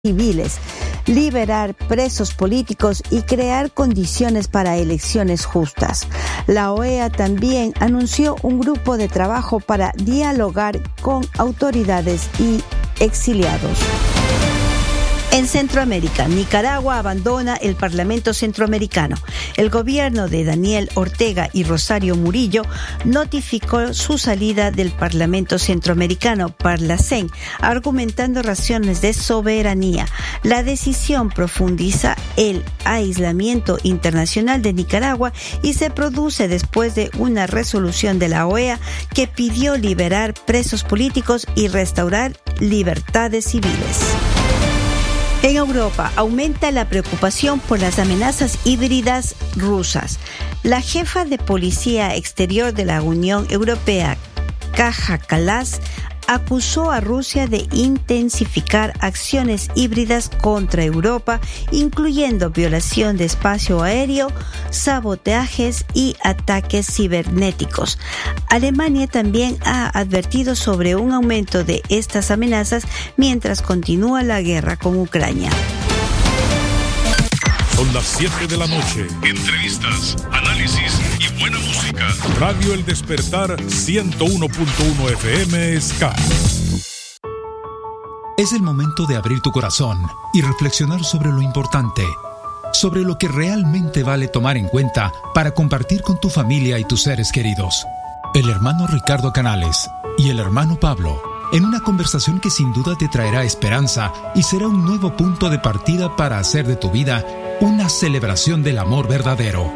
civiles, liberar presos políticos y crear condiciones para elecciones justas. La OEA también anunció un grupo de trabajo para dialogar con autoridades y exiliados. En Centroamérica, Nicaragua abandona el Parlamento Centroamericano. El gobierno de Daniel Ortega y Rosario Murillo notificó su salida del Parlamento Centroamericano, Parlacén, argumentando razones de soberanía. La decisión profundiza el aislamiento internacional de Nicaragua y se produce después de una resolución de la OEA que pidió liberar presos políticos y restaurar libertades civiles. En Europa aumenta la preocupación por las amenazas híbridas rusas. La jefa de Policía Exterior de la Unión Europea, Kaja Kallas, acusó a Rusia de intensificar acciones híbridas contra Europa, incluyendo violación de espacio aéreo, sabotajes y ataques cibernéticos. Alemania también ha advertido sobre un aumento de estas amenazas mientras continúa la guerra con Ucrania. Son las 7 de la noche. Entrevistas, análisis y buena música. Radio El Despertar 101.1 FM Ska. Es el momento de abrir tu corazón y reflexionar sobre lo importante, sobre lo que realmente vale tomar en cuenta para compartir con tu familia y tus seres queridos. El hermano Ricardo Canales y el hermano Pablo, en una conversación que sin duda te traerá esperanza y será un nuevo punto de partida para hacer de tu vida una celebración del amor verdadero.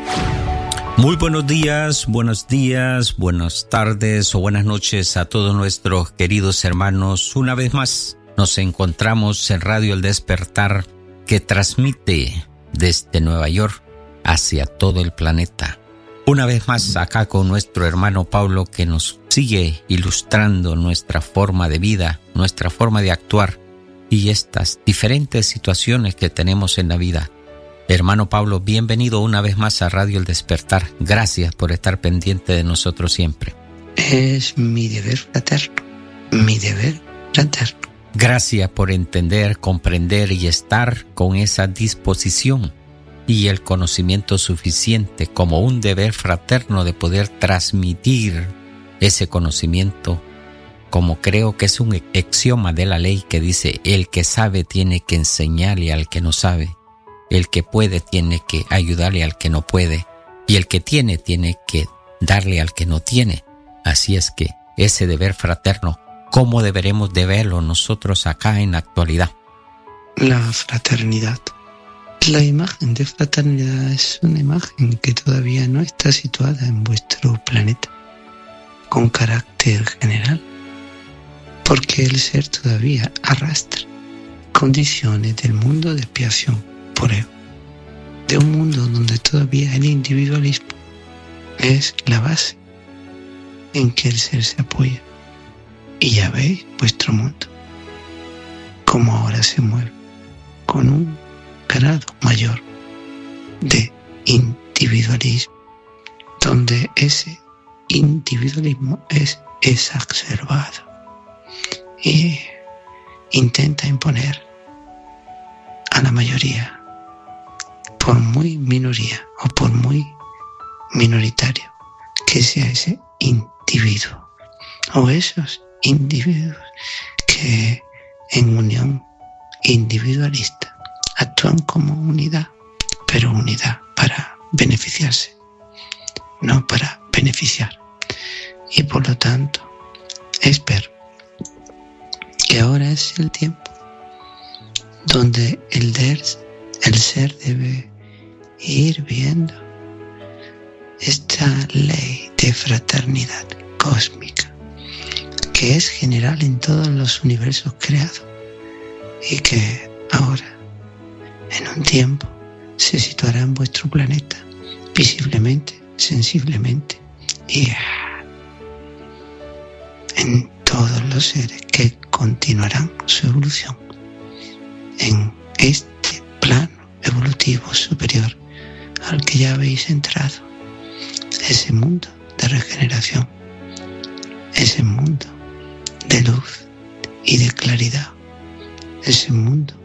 Muy buenos días, buenas tardes o buenas noches a todos nuestros queridos hermanos. Una vez más nos encontramos en Radio El Despertar, que transmite desde Nueva York hacia todo el planeta. Una vez más acá con nuestro hermano Pablo, que nos sigue ilustrando nuestra forma de vida, nuestra forma de actuar y estas diferentes situaciones que tenemos en la vida. Hermano Pablo, bienvenido una vez más a Radio El Despertar. Gracias por estar pendiente de nosotros siempre. Es mi deber fraterno, mi deber fraterno. Gracias por entender, comprender y estar con esa disposición y el conocimiento suficiente como un deber fraterno de poder transmitir ese conocimiento, como creo que es un axioma de la ley que dice: el que sabe tiene que enseñarle al que no sabe, el que puede tiene que ayudarle al que no puede, y el que tiene que darle al que no tiene. Así es que ese deber fraterno, ¿cómo deberemos de verlo nosotros acá en la actualidad? La fraternidad. La imagen de fraternidad es una imagen que todavía no está situada en vuestro planeta con carácter general, porque el ser todavía arrastra condiciones del mundo de expiación por ego, de un mundo donde todavía el individualismo es la base en que el ser se apoya. Y ya veis vuestro mundo, cómo ahora se mueve con un grado mayor de individualismo, donde ese individualismo es exacerbado y intenta imponer a la mayoría, por muy minoría o por muy minoritario que sea ese individuo o esos individuos que en unión individualista actúan como unidad, pero unidad para beneficiarse, no para beneficiar. Y por lo tanto, espero que ahora es el tiempo donde el ser debe ir viendo esta ley de fraternidad cósmica que es general en todos los universos creados y que ahora, en un tiempo, se situará en vuestro planeta visiblemente, sensiblemente y en todos los seres que continuarán su evolución en este plano evolutivo superior al que ya habéis entrado, ese mundo de regeneración, ese mundo de luz y de claridad, ese mundo